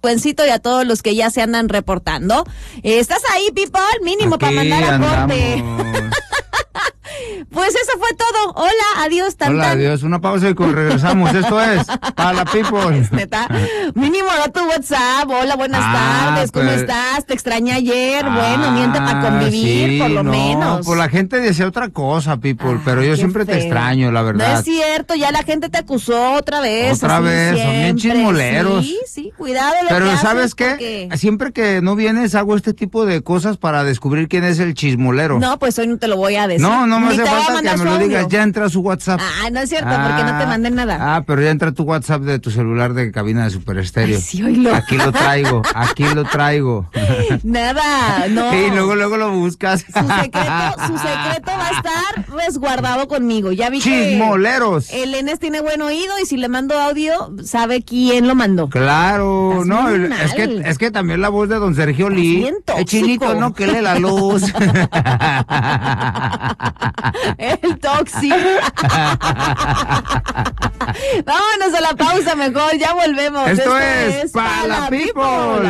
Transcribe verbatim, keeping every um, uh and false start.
Buencito y a todos los que ya se andan reportando. Eh, ¿Estás ahí, people? Mínimo para mandar a corte. Pues eso fue todo. Hola, adiós, tan, Hola, tan. adiós. Una pausa y regresamos. Esto es para la people. Neta. Mínimo da tu WhatsApp. Hola, buenas Ah, tardes. ¿Cómo pues... estás? Te extrañé ayer. Ah, bueno, miente para convivir, sí, por lo no, menos. Pues la gente decía otra cosa, people, Ay, pero yo qué siempre te feo. extraño, la verdad. No es cierto, ya la gente te acusó otra vez. Otra así vez, son bien siempre. chismoleros. Sí, sí, cuidado lo Pero que ¿sabes haces qué? porque... Siempre que no vienes hago este tipo de cosas para descubrir quién es el chismolero. No, pues hoy no te lo voy a decir. No, no me Ni hace te voy a falta mandar que me su lo audio. digas, ya entra a su WhatsApp. Ah, no es cierto, porque no te mandé nada. Ah, pero ya entra tu WhatsApp de tu celular de cabina de Super Estéreo. Ay, sí, oílo. Aquí lo traigo, aquí lo traigo. Nada, no. Y luego, luego lo buscas. Su secreto, su secreto va a estar resguardado conmigo. Ya vi Chismoleros. que el Enes tiene buen oído y si le mando audio, sabe quién lo mandó. Claro, Estás no, muy el- es mal. que es que también la voz de don Sergio Lee. bien tóxico. El chinito no que lee la luz. El tóxico. Vámonos a la pausa mejor, ya volvemos. Esto es Pa' la People.